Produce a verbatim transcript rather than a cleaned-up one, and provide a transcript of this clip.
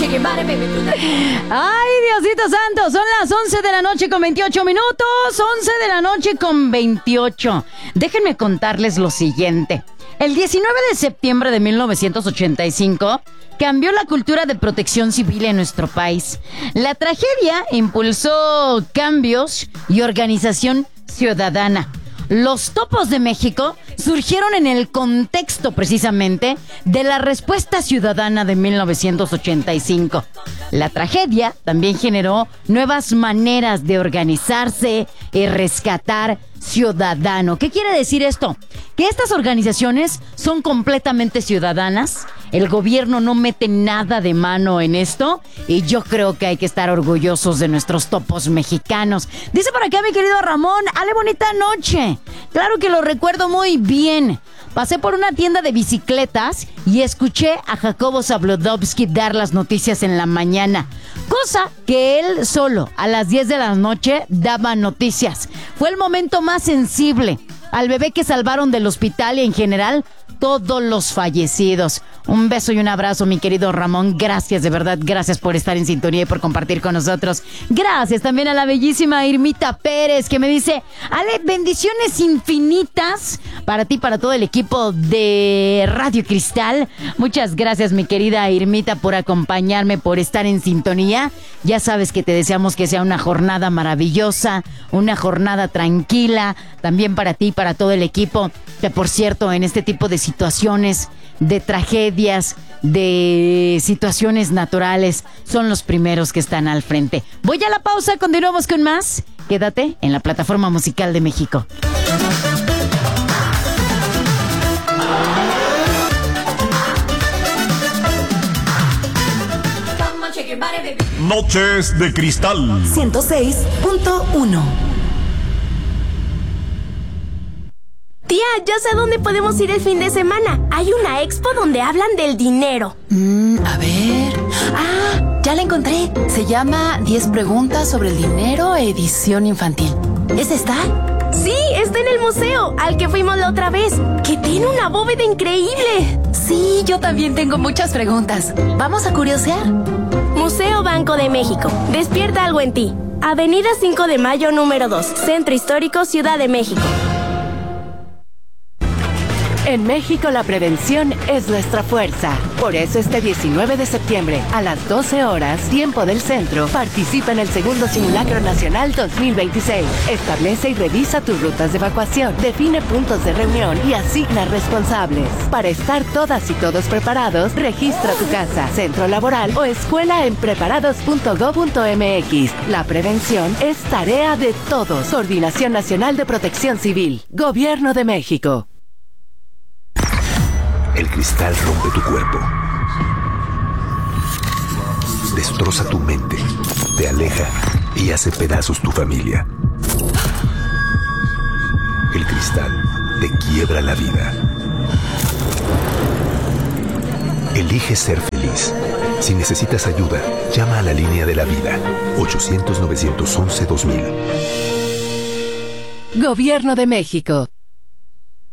Ay, Diosito Santo, son las once de la noche con veintiocho minutos, once de la noche con veintiocho. Déjenme contarles lo siguiente. El diecinueve de septiembre de mil novecientos ochenta y cinco cambió la cultura de protección civil en nuestro país. La tragedia impulsó cambios y organización ciudadana. Los Topos de México surgieron en el contexto precisamente de la respuesta ciudadana de mil novecientos ochenta y cinco. La tragedia también generó nuevas maneras de organizarse y rescatar ciudadano. ¿Qué quiere decir esto? Que estas organizaciones son completamente ciudadanas. El gobierno no mete nada de mano en esto y yo creo que hay que estar orgullosos de nuestros topos mexicanos. Dice por acá mi querido Ramón, ale bonita noche. Claro que lo recuerdo muy bien. Pasé por una tienda de bicicletas y escuché a Jacobo Zabludovsky dar las noticias en la mañana. Cosa que él solo a las diez de la noche daba noticias. Fue el momento más sensible. Al bebé que salvaron del hospital y en general todos los fallecidos. Un beso y un abrazo, mi querido Ramón. Gracias, de verdad, gracias por estar en sintonía y por compartir con nosotros. Gracias también a la bellísima Irmita Pérez, que me dice, Ale, bendiciones infinitas para ti, para todo el equipo de Radio Cristal. Muchas gracias, mi querida Irmita, por acompañarme, por estar en sintonía. Ya sabes que te deseamos que sea una jornada maravillosa, una jornada tranquila, también para ti, para todo el equipo, que por cierto, en este tipo de situaciones, de tragedias, de situaciones naturales, son los primeros que están al frente. Voy a la pausa, continuamos con más. Quédate en la plataforma musical de México. Noches de Cristal ciento seis punto uno. Tía, ya sé a dónde podemos ir el fin de semana. Hay una expo donde hablan del dinero. Mm, a ver... Ah, ya la encontré. Se llama diez preguntas sobre el dinero, edición infantil. ¿Es esta? Sí, está en el museo, al que fuimos la otra vez, que tiene una bóveda increíble. Sí, yo también tengo muchas preguntas. ¿Vamos a curiosear? Museo Banco de México. Despierta algo en ti. Avenida cinco de Mayo, número dos. Centro Histórico, Ciudad de México. En México la prevención es nuestra fuerza. Por eso este diecinueve de septiembre, a las doce horas, tiempo del centro, participa en el segundo Simulacro Nacional dos mil veintiséis. Establece y revisa tus rutas de evacuación, define puntos de reunión y asigna responsables. Para estar todas y todos preparados, registra tu casa, centro laboral o escuela en preparados punto gob punto mx. La prevención es tarea de todos. Coordinación Nacional de Protección Civil. Gobierno de México. El cristal rompe tu cuerpo, destroza tu mente, te aleja y hace pedazos tu familia. El cristal te quiebra la vida. Elige ser feliz. Si necesitas ayuda, llama a la línea de la vida, ochocientos, novecientos once, dos mil. Gobierno de México.